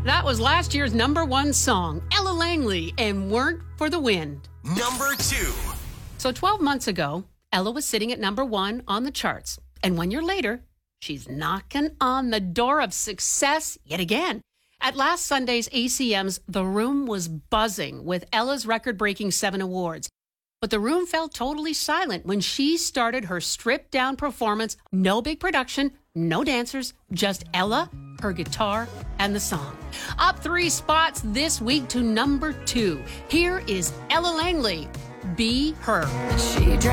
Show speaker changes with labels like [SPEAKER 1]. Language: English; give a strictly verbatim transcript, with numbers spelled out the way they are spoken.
[SPEAKER 1] That was last year's number one song, Ella Langley, and Weren't for the Wind.
[SPEAKER 2] Number two.
[SPEAKER 1] So twelve months ago, Ella was sitting at number one on the charts. And one year later, she's knocking on the door of success yet again. At last Sunday's A C Ms, the room was buzzing with Ella's record-breaking seven awards. But the room fell totally silent when she started her stripped-down performance. No big production, no dancers, just Ella, her guitar, and the song. Up three spots this week to number two. Here is Ella Langley, Be Her.
[SPEAKER 3] She